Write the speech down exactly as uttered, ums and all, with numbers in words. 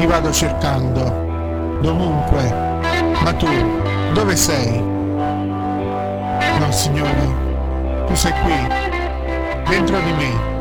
Ti vado cercando, dovunque. Ma tu, dove sei? No, Signore, tu sei qui, dentro di me.